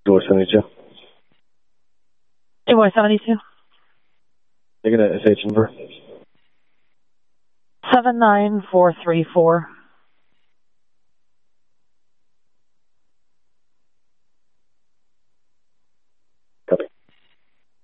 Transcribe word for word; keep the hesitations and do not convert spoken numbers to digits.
Door seventy-two. Invoice seventy-two. Taking a S H number. seven nine four three four.